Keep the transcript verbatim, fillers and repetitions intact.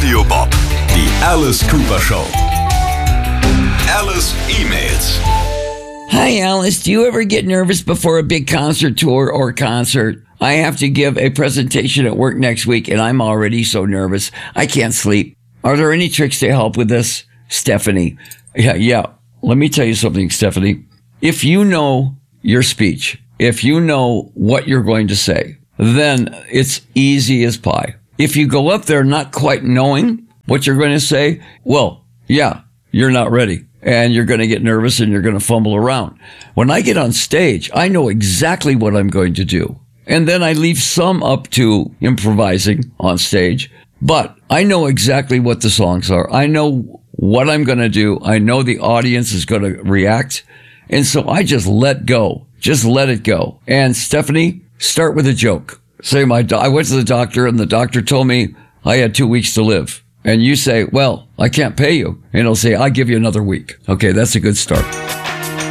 Radio Bob. Die Alice Cooper Show. Alice E-Mails. Hi, Alice. Do you ever get nervous before a big concert tour or concert? I have to give a presentation at work next week, and I'm already so nervous. I can't sleep. Are there any tricks to help with this? Stephanie. Yeah, yeah. Let me tell you something, Stephanie. If you know your speech, if you know what you're going to say, then it's easy as pie. If you go up there not quite knowing what you're going to say, well, yeah, you're not ready. And you're going to get nervous and you're going to fumble around. When I get on stage, I know exactly what I'm going to do. And then I leave some up to improvising on stage. But I know exactly what the songs are. I know what I'm going to do. I know the audience is going to react. And so I just let go. Just let it go. And Stephanie, start with a joke. Say, my do- I went to the doctor and the doctor told me I had two weeks to live. And you say, well, I can't pay you. And he'll say, I'll give you another week. Okay, that's a good start.